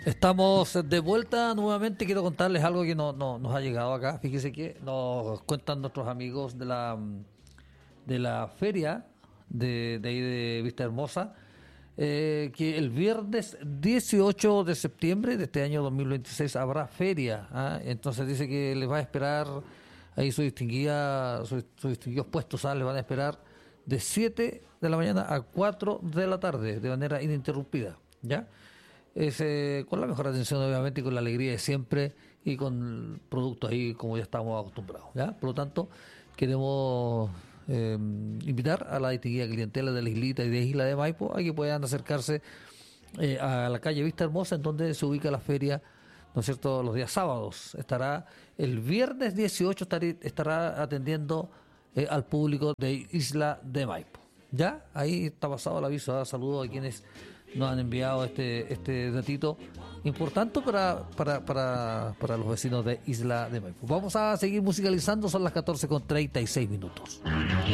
Estamos de vuelta nuevamente. Quiero contarles algo que nos ha llegado acá. Fíjese que nos cuentan nuestros amigos de la feria de ahí de Vista Hermosa, que el viernes 18 de septiembre de este año 2026 habrá feria. Entonces dice que les va a esperar ahí sus distinguidos puestos, les van a esperar de 7 de la mañana a 4 de la tarde de manera ininterrumpida, ¿ya? Con la mejor atención, obviamente, y con la alegría de siempre, y con productos ahí como ya estamos acostumbrados, ¿ya? Por lo tanto, queremos invitar a la distinguida clientela de la islita y de Isla de Maipo a que puedan acercarse a la calle Vista Hermosa, en donde se ubica la feria, ¿no es cierto?, los días sábados. Estará el viernes 18, estará atendiendo al público de Isla de Maipo. ¿Ya? Ahí está pasado el aviso. Saludos a quienes nos han enviado este datito importante para los vecinos de Isla de Maipo. Vamos a seguir musicalizando, son las 14:36.